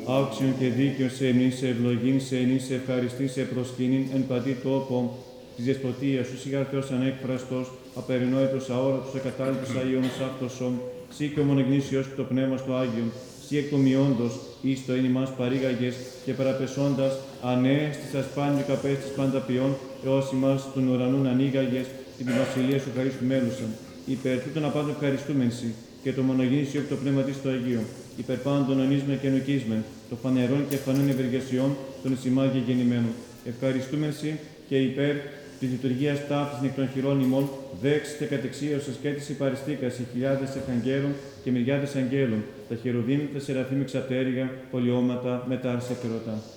άξιον και δίκαιον σε εμείς, σε ευλογήν, σε ενήν, σε ευχαριστήν, σε προσκύνην, εν παντή τόπο, της δεσποτείας σου, σιγά Θεός ανέκφραστος, απερινόητος, αόρατος, ακατάληπτος Αγίωνος αυτοσον, σύ και ο μονογνήσιος και το πνεύμα στο Άγιον, σύ εκ το μειόντος, εις το εν ημάς παρήγαγες και παραπεσώντας, ανέες της ασπάνιου καπές της πάντα ποιών, έως ημάς των ουρανούν ανοίγαγες και τη βασιλεία σου χαρίσου μέλουσαν. Υπέρ τούτων απάντων ευχαριστούμεν σοι, και το μονογνήσιο και το πνεύμα της το Αγίο, υπέρ πάντων ονίσμεν και νοκίσμεν, το φανερών και φανών ευεργεσιών των εις ημάς γεννημένων. Ευχαριστούμεν σοι και υπέρ της λειτουργίας ταύτης εκ των χειρών ημών, δέξ και κατεξίωσες και της υπαριστήκας οι χιλιάδες αρχαγγέλων και μυριάδες αγγέλων, τα χερουβίμ, τα σεραφείμ εξατέριγα, πολιώματα, μετά αρσεπυρωτά.